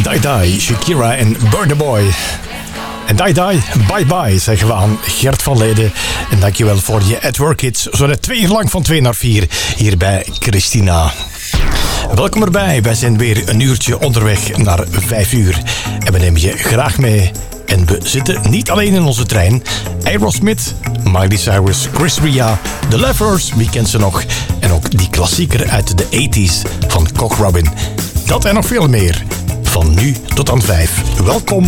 Die Die, Shakira en Burna Boy. En Die Die, bye bye, zeggen we aan Gert van Leden. En dankjewel voor je At Work hits. Zo net 2 uur lang van 2 naar 4 hier bij Christina. Welkom erbij, wij zijn weer een uurtje onderweg naar 5 uur. En we nemen je graag mee. En we zitten niet alleen in onze trein. Aerosmith, Miley Cyrus, Chris Ria, The Leffers, wie kent ze nog? En ook die klassieker uit de 80s van Cock Robin. Dat en nog veel meer. Van nu tot aan 5. Welkom